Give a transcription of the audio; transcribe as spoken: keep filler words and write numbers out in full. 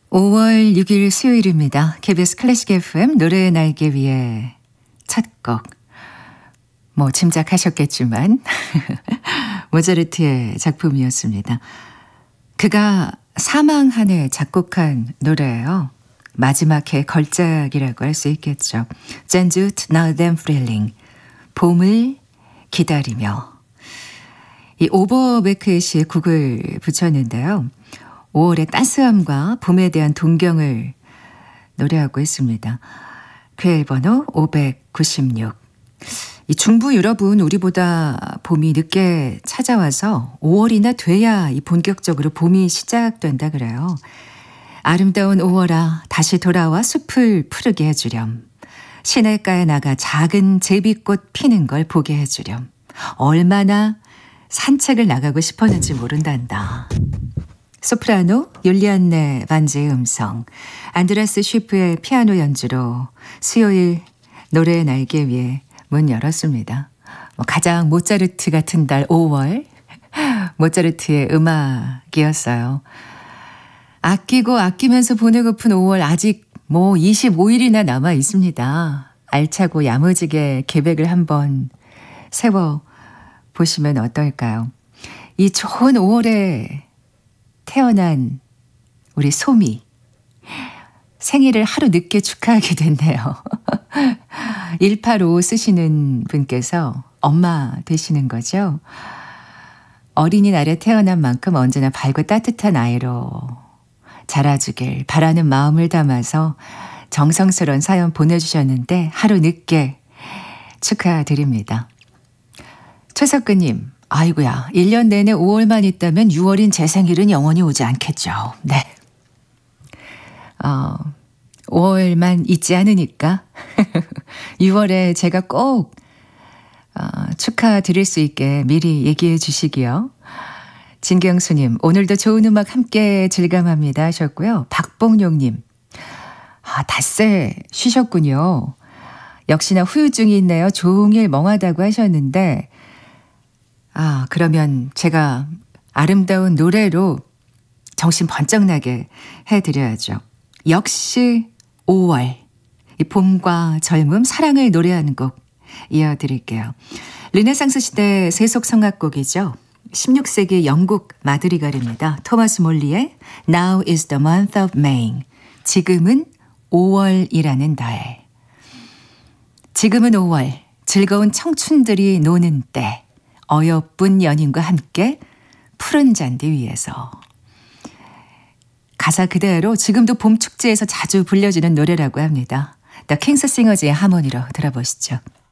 오월 육일 수요일입니다. 케이비에스 클래식 에프엠 노래의 날개 위에 첫 곡. 뭐 짐작하셨겠지만 모차르트의 작품이었습니다. 그가 사망한 해 작곡한 노래예요. 마지막 해 걸작이라고 할 수 있겠죠. 젠주트 나우덴 프릴링, 봄을 기다리며. 이 오버베크의 곡을 붙였는데요. 오월의 따스함과 봄에 대한 동경을 노래하고 있습니다. 쾌 번호 오백구십육. 이 중부 유럽은 우리보다 봄이 늦게 찾아와서 오월이나 돼야 이 본격적으로 봄이 시작된다 그래요. 아름다운 오월아, 다시 돌아와 숲을 푸르게 해주렴. 시냇가에 나가 작은 제비꽃 피는 걸 보게 해주렴. 얼마나 산책을 나가고 싶었는지 모른단다. 소프라노 율리안네 반지의 음성, 안드레스 쉬프의 피아노 연주로 수요일 노래의 날개 위에 문 열었습니다. 뭐 가장 모차르트 같은 달 오월, 모차르트의 음악이었어요. 아끼고 아끼면서 보내고픈 오월 아직 뭐 이십오일이나 남아 있습니다. 알차고 야무지게 계획을 한번 세워 보시면 어떨까요? 이 좋은 오월에 태어난 우리 소미, 생일을 하루 늦게 축하하게 됐네요. 일팔오오 쓰시는 분께서 엄마 되시는 거죠. 어린이날에 태어난 만큼 언제나 밝고 따뜻한 아이로 자라주길 바라는 마음을 담아서 정성스러운 사연 보내주셨는데 하루 늦게 축하드립니다. 최석근님, 아이고야, 일 년 내내 오월만 있다면 유월인 제 생일은 영원히 오지 않겠죠. 네. 어, 오월만 있지 않으니까 유월에 제가 꼭 어, 축하드릴 수 있게 미리 얘기해 주시기요. 진경수님, 오늘도 좋은 음악 함께 즐감합니다 하셨고요. 박봉용님, 아, 닷새 쉬셨군요. 역시나 후유증이 있네요. 종일 멍하다고 하셨는데 아, 그러면 제가 아름다운 노래로 정신 번쩍 나게 해드려야죠. 역시 오월, 이 봄과 젊음, 사랑을 노래하는 곡 이어드릴게요. 르네상스 시대 세속 성악곡이죠. 십육 세기 영국 마드리갈입니다. 토마스 몰리의 Now is the month of May. 지금은 오월이라는 달. 지금은 오월, 즐거운 청춘들이 노는 때. 어여쁜 연인과 함께 푸른 잔디 위에서. 가사 그대로 지금도 봄 축제에서 자주 불려지는 노래라고 합니다. The King's Singers의 하모니로 들어보시죠.